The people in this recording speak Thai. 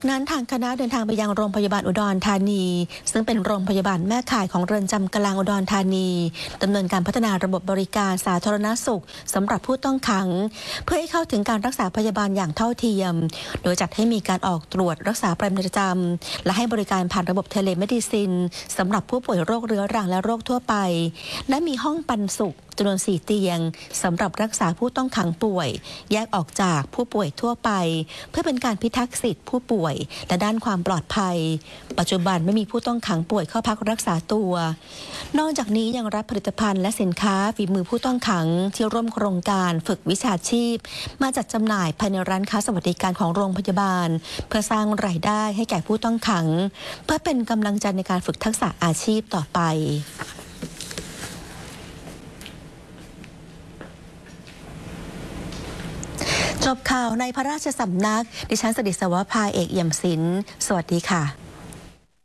นั้นทางคณะเดินทางไปยังโรงพยาบาลอุดรธานีซึ่งเป็นโรงพยาบาลแม่ข่ายของเรือนจำกลางอุดรธานีดำเนินการพัฒนาระบบบริการสาธารณสุขสำหรับผู้ต้องขังเพื่อให้เข้าถึงการรักษาพยาบาลอย่างเท่าเทียมโดยจัดให้มีการออกตรวจรักษาประจำและให้บริการผ่านระบบเทเลเมดิซินสำหรับผู้ป่วยโรคเรื้อรังและโรคทั่วไปและมีห้องปันสุขจำนวน4 เตียงสำหรับรักษาผู้ต้องขังป่วยแยกออกจากผู้ป่วยทั่วไปเพื่อเป็นการพิทักษ์สิทธิผู้ป่วยและด้านความปลอดภัยปัจจุบันไม่มีผู้ต้องขังป่วยเข้าพักรักษาตัวนอกจากนี้ยังรับผลิตภัณฑ์และสินค้าฝีมือผู้ต้องขังที่ร่วมโครงการฝึกวิชาชีพมาจัดจำหน่ายภายในร้านค้าสวัสดิการของโรงพยาบาลเพื่อสร้างรายได้ให้แก่ผู้ต้องขังเพื่อเป็นกำลังใจในการฝึกทักษะอาชีพต่อไปจบข่าวในพระราชสำนักดิฉันสดิษวภาเอกเอี่ยมศิลป์สวัสดีค่ะ